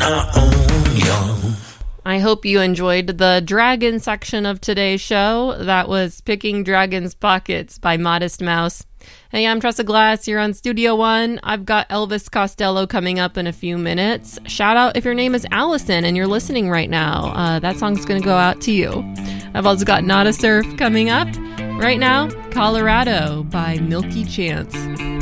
my own, yo. I hope you enjoyed the dragon section of today's show. That was Picking Dragon's Pockets by Modest Mouse. Hey, I'm Tressa Glass. You're on Studio One. I've got Elvis Costello coming up in a few minutes. Shout out if your name is Allison and you're listening right now. That song's going to go out to you. I've also got Not a Surf coming up. Right now, Colorado by Milky Chance.